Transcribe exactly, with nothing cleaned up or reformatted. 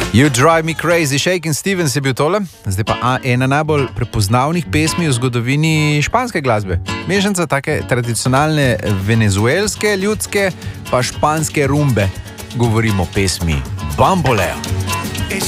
You Drive Me Crazy, Shakin' Stevens je bil tole, zdaj pa a, ena najbolj prepoznavnih pesmi v zgodovini španske glasbe. Mešanica take tradicionalne venezuelske, ljudske pa španske rumbe. Govorimo o pesmi Bamboleo.